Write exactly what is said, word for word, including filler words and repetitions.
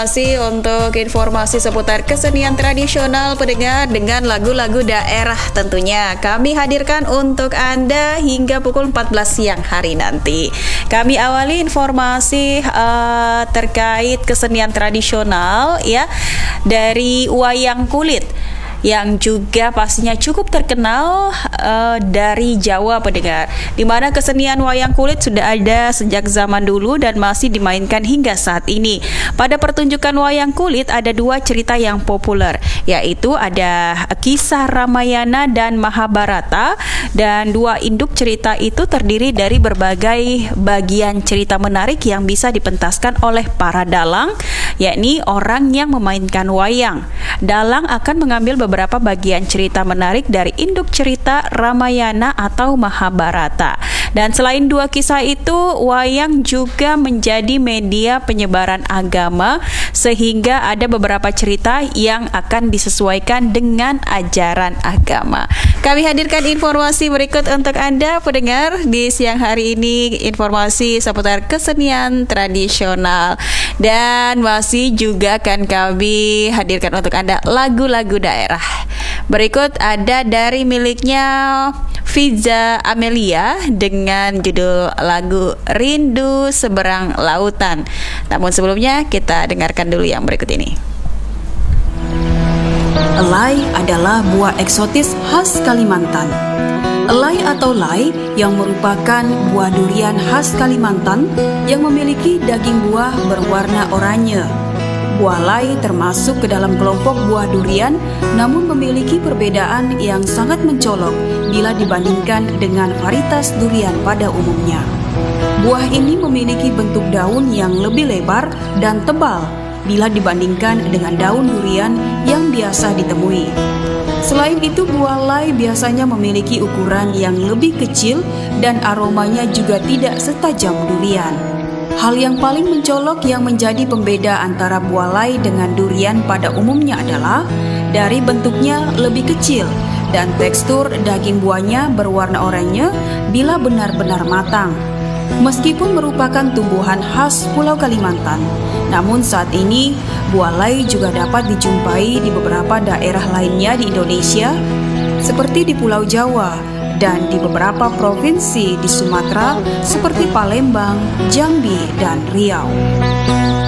Masih untuk informasi seputar kesenian tradisional pendengar dengan lagu-lagu daerah tentunya kami hadirkan untuk Anda hingga pukul empat belas siang hari nanti. Kami awali informasi uh, terkait kesenian tradisional ya dari wayang kulit yang juga pastinya cukup terkenal uh, dari Jawa pendengar, di mana kesenian wayang kulit sudah ada sejak zaman dulu dan masih dimainkan hingga saat ini. Pada pertunjukan wayang kulit ada dua cerita yang populer, yaitu ada kisah Ramayana dan Mahabharata, dan dua induk cerita itu terdiri dari berbagai bagian cerita menarik yang bisa dipentaskan oleh para dalang, yakni orang yang memainkan wayang. Dalang akan mengambil beberapa bagian cerita menarik dari induk cerita Ramayana atau Mahabharata. Dan selain dua kisah itu, wayang juga menjadi media penyebaran agama, sehingga ada beberapa cerita yang akan disesuaikan dengan ajaran agama. Kami hadirkan informasi berikut untuk Anda pendengar di siang hari ini, informasi seputar kesenian tradisional. Dan masih juga akan kami hadirkan untuk Anda lagu-lagu daerah. Berikut ada dari miliknya Fiza Amelia dengan judul lagu Rindu Seberang Lautan. Namun sebelumnya kita dengarkan dulu yang berikut ini. Elai adalah buah eksotis khas Kalimantan. Elai atau lai yang merupakan buah durian khas Kalimantan yang memiliki daging buah berwarna oranye. Buah lai termasuk ke dalam kelompok buah durian, namun memiliki perbedaan yang sangat mencolok bila dibandingkan dengan varietas durian pada umumnya. Buah ini memiliki bentuk daun yang lebih lebar dan tebal bila dibandingkan dengan daun durian yang biasa ditemui. Selain itu, buah lai biasanya memiliki ukuran yang lebih kecil dan aromanya juga tidak setajam durian. Hal yang paling mencolok yang menjadi pembeda antara buah lai dengan durian pada umumnya adalah dari bentuknya lebih kecil dan tekstur daging buahnya berwarna oranye bila benar-benar matang. Meskipun merupakan tumbuhan khas Pulau Kalimantan, namun saat ini buah lai juga dapat dijumpai di beberapa daerah lainnya di Indonesia, seperti di Pulau Jawa dan di beberapa provinsi di Sumatera seperti Palembang, Jambi, dan Riau.